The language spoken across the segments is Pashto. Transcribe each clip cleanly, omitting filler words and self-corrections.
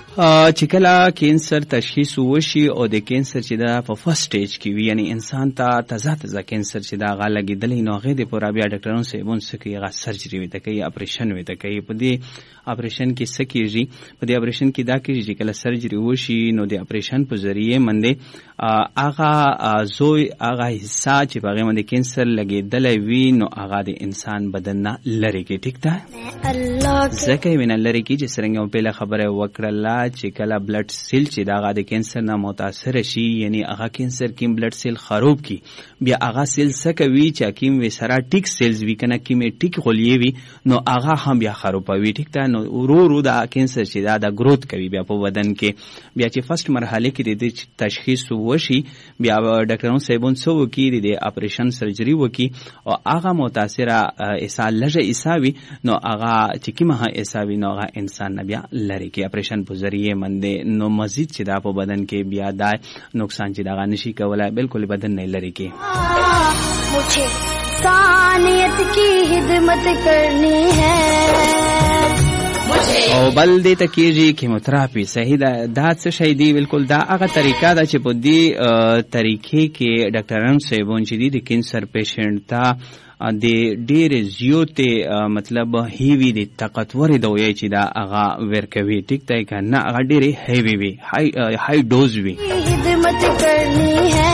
چې کله کینسر تشخیص وشي او د کینسر چې دا په فرست سټیج کې وي، یعنی انسان ته تازه کینسر چې دا غا لګیدلې نو هغه د پورا بیا ډاکټرانو سیبون سکی غا سرجری وي ته کوي، اپریشن وي ته کوي. په دې اپریشن کې سکیږي، په دې اپریشن کې دا کېږي چې کله سرجری وشي نو د اپریشن په ذریعه باندې هغه زوی هغه حصہ چې په باندې کینسر لګیدلې وي نو هغه د انسان بدن نه لری کې. ټیک ده ځکه وینه لری کې چې څنګه په خبره وکړه چې کله بلډ سیل چې دا د کینسر نه متاثر شي، یعنی هغه کینسر کې بلډ سیل خراب کی، بیا هغه سیل سکوي چې کیم وسره ټیک سیلز وی کنه کیم ټیک غلیه وی نو هغه هم بیا خرابوي. ټیک ده نو ورو دا کینسر چې دا گروث کوي بیا په بدن کې. بیا چې فرست مرحله کې د تشخیص وشي بیا ډاکټرانو سیبون سو کی د اپریشن سرجری وکي او هغه متاثره اسا لږه اساوي نو هغه چې کیمه اساوي نو هغه انسان نه بیا لری کې اپریشن په ذریعه منده نو مزید چې دا په بدن کې بیا دا نقصان چې دا نشي کولای بالکل بدن نه لری کې. مجھے انسانیت کی خدمت کرنی ہے او بل دې تکیږي کیموتراپي. صحیح ده دا څه شی دی؟ بالکل دا هغه طریقه ده چې په دې طریقې کې ډاکټرانو سیبون چې د کینسر پیشنټ ته د ډېر زیاتې مطلب هیوی د طاقتور دوی چې دا هغه ورکوي. ټیک ده کنه هغه ډېر هیوی وي، های ډوز وي. خدمت کرنی ہے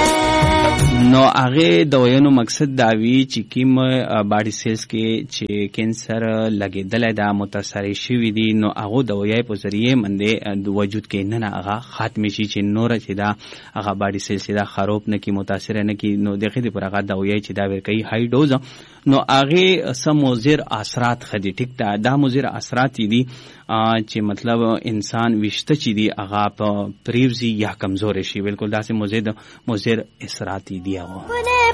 نو هغه دویانو مقصد دا وی چې کیم باډي سیلز کې چې کینسر لګیدل دا متاثر شوی دي نو هغه دوی په ذریعه منده د وجود کې نه هغه ختم شي چې نور چې دا هغه باډي سیلز دا خراب نه کی متاثر نه کی نو دغه د پر هغه دوی چې دا ور کوي های ډوز نو هغه سموزر اثرات خدي. ټیک ده دا مضر اثرات دي چې مطلب انسان وشته چې دی هغه په پریوزی یا کمزور شي. بالکل دا سه مضر اثرات دي هغه.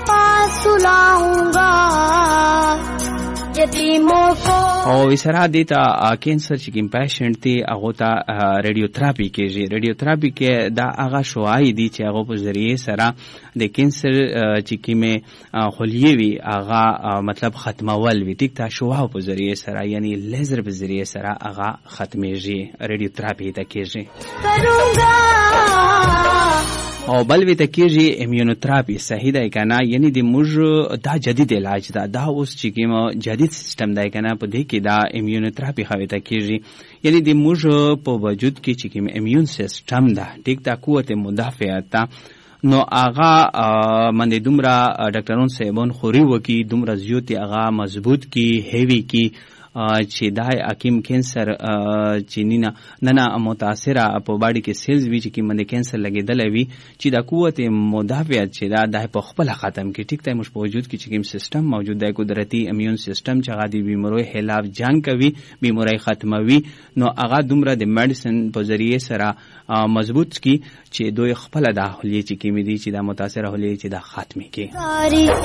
او وسره دیتا کینسر چې کوم پیشنټ دی هغه ته ریډیوتراپي کېږي. ریډیوتراپي کې دا هغه شوای دي چې هغه په ذریعه سره د کینسر چې کومه خلیه وي هغه مطلب ختمول وي. ټیک تا شوها په ذریعه سره یعنی لیزر په ذریعه سره هغه ختمېږي، ریډیوتراپي ته کېږي. او بل وی تکیږي امیونوتراپي. صحیح ده کنه یعنی د موږ دا جدید علاج ده، دا اوس چې کوم جدید سیستم ده کنه په دې کې دا امیونوتراپي خو ته کېږي یعنی د موږ په وجود کې چې کوم امیون سیستم ده ټیک تا قوت مدافعت نو آغا من دومره ډاکټرون سیبون خوري وکي دومره زیات آغا مضبوط کی هیوی کی چې دای اکیم کینسر چې نه متاثره په باډي کې سیلز وی چې کوم د کینسر لګیدل وی چې د قوت مدافعت چې دا د په خپل ختم کې ټیک ته مش په وجود کې چې کوم سیستم موجود دی قدرتي امیون سیستم چې غادي بیماری خلاف جنگ کوي، بیماری ختموي نو هغه دومره د میډیسن په ذریعه سره مضبوط کی چې دوی خپل د اهلیه چې کیمې دي چې د متاثره اهلیه چې د ختمي کې.